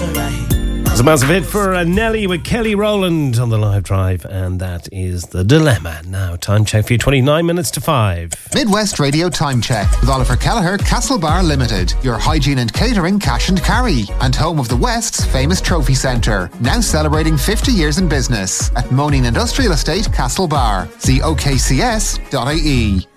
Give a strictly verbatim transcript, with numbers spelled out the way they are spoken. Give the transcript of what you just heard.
It's a massive hit for uh, Nelly with Kelly Rowland on the live drive, and that is The Dilemma. Now, time check for you, twenty-nine minutes to five. Midwest Radio Time Check with Oliver Kelleher, Castlebar Limited, your hygiene and catering cash and carry, and home of the West's famous trophy centre, now celebrating fifty years in business at Moaning Industrial Estate, Castlebar. See o k c s dot i e.